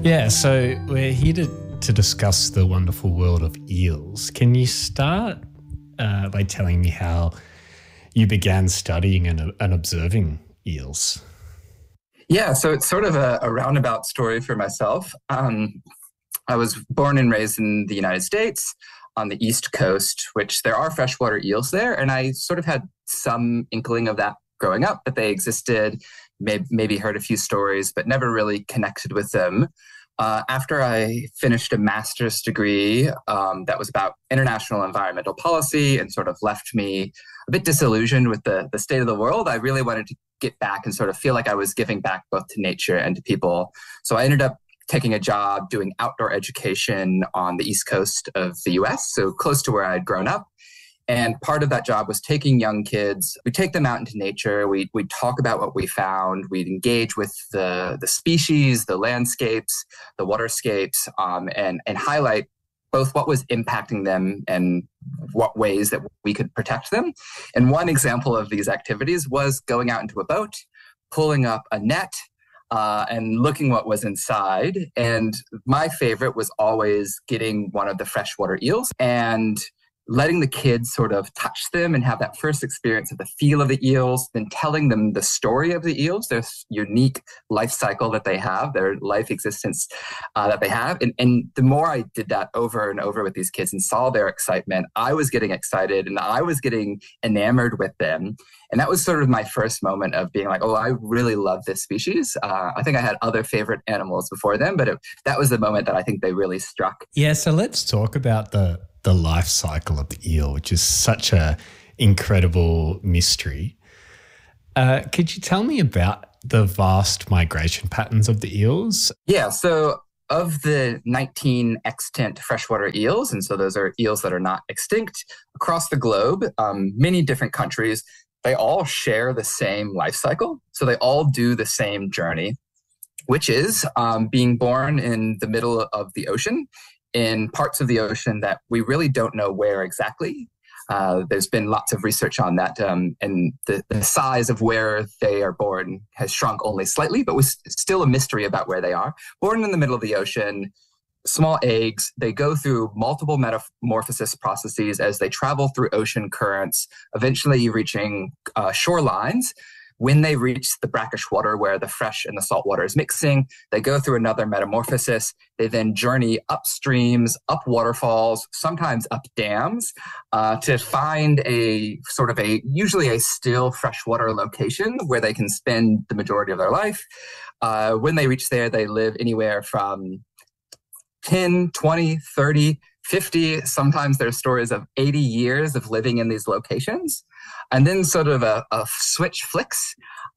Yeah, so we're here to discuss the wonderful world of eels. Can you start by telling me how you began studying and observing eels? Yeah, so it's sort of a roundabout story for myself. I was born and raised in the United States on the East Coast, which there are freshwater eels there. And I sort of had some inkling of that growing up, that they existed, maybe heard a few stories, but never really connected with them. After I finished a master's degree that was about international environmental policy and sort of left me a bit disillusioned with the state of the world, I really wanted to get back and sort of feel like I was giving back both to nature and to people. So I ended up taking a job doing outdoor education on the East Coast of the US, so close to where I'd grown up. And part of that job was taking young kids, we take them out into nature, we'd talk about what we found, we'd engage with the species, the landscapes, the waterscapes, and highlight both what was impacting them and what ways that we could protect them. And one example of these activities was going out into a boat, pulling up a net, and looking what was inside. And my favorite was always getting one of the freshwater eels and letting the kids sort of touch them and have that first experience of the feel of the eels, then telling them the story of the eels, their unique life cycle that they have, their life existence that they have. And the more I did that over and over with these kids and saw their excitement, I was getting excited and I was getting enamored with them. And that was sort of my first moment of being like, oh, I really love this species. I think I had other favorite animals before them, but that was the moment that I think they really struck. Yeah, so let's talk about the life cycle of the eel, which is such a incredible mystery. Could you tell me about the vast migration patterns of the eels? Yeah, so of the 19 extant freshwater eels, and so those are eels that are not extinct, across the globe, many different countries, they all share the same life cycle. So they all do the same journey, which is being born in the middle of the ocean, in parts of the ocean that we really don't know where exactly. There's been lots of research on that, and the size of where they are born has shrunk only slightly, but it's still a mystery about where they are. Born in the middle of the ocean, small eggs, they go through multiple metamorphosis processes as they travel through ocean currents, eventually reaching shorelines. When they reach the brackish water where the fresh and the salt water is mixing, they go through another metamorphosis. They then journey up streams, up waterfalls, sometimes up dams, to find usually a still freshwater location where they can spend the majority of their life. When they reach there, they live anywhere from 10, 20, 30, 50, sometimes there's stories of 80 years of living in these locations. And then sort of a switch flicks,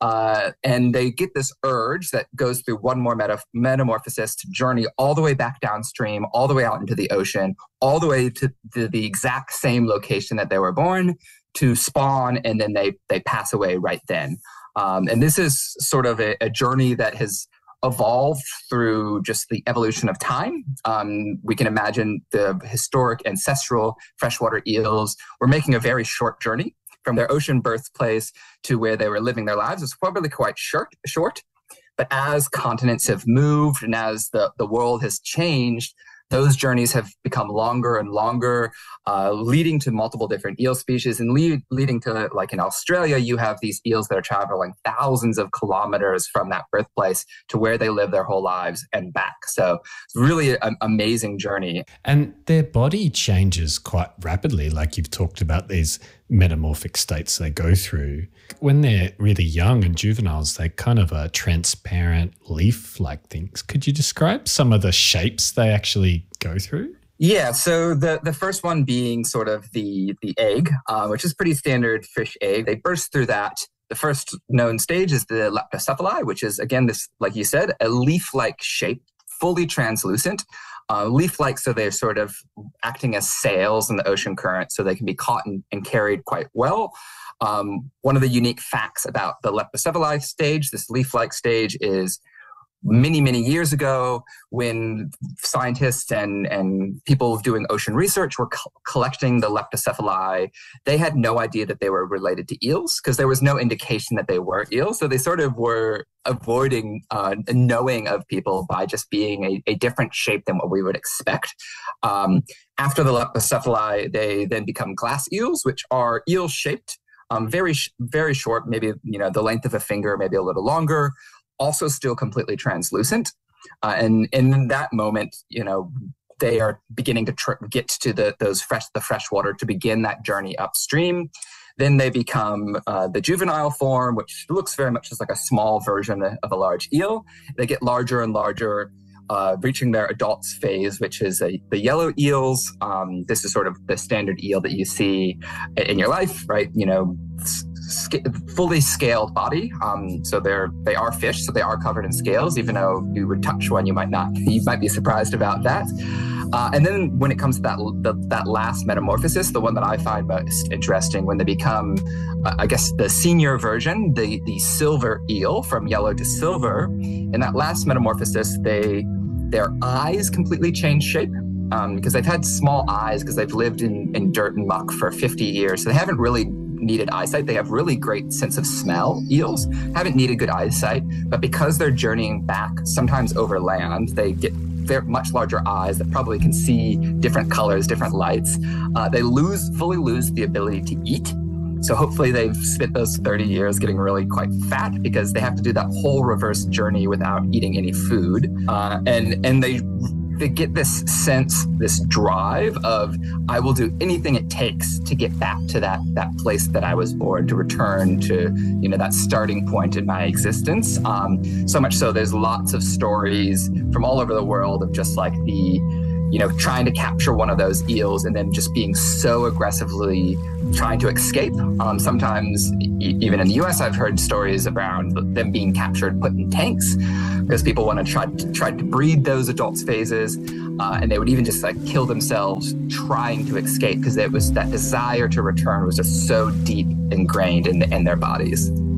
and they get this urge that goes through one more metamorphosis to journey all the way back downstream, all the way out into the ocean, all the way to the exact same location that they were born, to spawn, and then they pass away right then. And this is sort of a journey that has evolved through just the evolution of time. We can imagine the historic ancestral freshwater eels were making a very short journey from their ocean birthplace to where they were living their lives. It's probably quite short. But as continents have moved and as the world has changed, those journeys have become longer and longer, leading to multiple different eel species and leading to, like in Australia, you have these eels that are traveling thousands of kilometers from that birthplace to where they live their whole lives and back. So it's really an amazing journey. And their body changes quite rapidly, like you've talked about these metamorphic states they go through. When they're really young and juveniles, they kind of are transparent leaf-like things. Could you describe some of the shapes they actually go through? Yeah, so the first one being sort of the egg, which is pretty standard fish egg. They burst through that. The first known stage is the leptocephali, which is, again, this, like you said, a leaf-like shape, fully translucent. Leaf-like, so they're sort of acting as sails in the ocean current, so they can be caught and carried quite well. One of the unique facts about the leptocephali stage, this leaf-like stage, is many, many years ago, when scientists and people doing ocean research were collecting the leptocephali, they had no idea that they were related to eels because there was no indication that they were eels. So they sort of were avoiding knowing of people by just being a different shape than what we would expect. After the leptocephali, they then become glass eels, which are eel-shaped, very, very short, maybe the length of a finger, maybe a little longer, also still completely translucent. And in that moment, they are beginning to get to the fresh water to begin that journey upstream. Then they become the juvenile form, which looks very much as like a small version of a large eel. They get larger and larger, reaching their adults phase, which is the yellow eels. This is sort of the standard eel that you see in your life, right? Fully scaled body. So they are fish, so they are covered in scales. Even though you would touch one, you might be surprised about that. And then when it comes to that last metamorphosis, the one that I find most interesting, when they become, I guess, the senior version, the silver eel, from yellow to silver. In that last metamorphosis, their eyes completely change shape. Because they've had small eyes because they've lived in dirt and muck for 50 years. So they haven't really needed eyesight. They have really great sense of smell. Eels haven't needed good eyesight, but because they're journeying back, sometimes over land, they get much larger eyes that probably can see different colors, different lights. They fully lose the ability to eat. So hopefully they've spent those 30 years getting really quite fat because they have to do that whole reverse journey without eating any food. And they get this sense, this drive of, I will do anything it takes to get back to that place that I was born, to return to, that starting point in my existence. So much so there's lots of stories from all over the world of just like trying to capture one of those eels and then just being so aggressively trying to escape. Sometimes, even in the US, I've heard stories around them being captured, put in tanks, because people want to try to breed those adults phases, and they would even just like kill themselves trying to escape because it was that desire to return was just so deep ingrained in their bodies.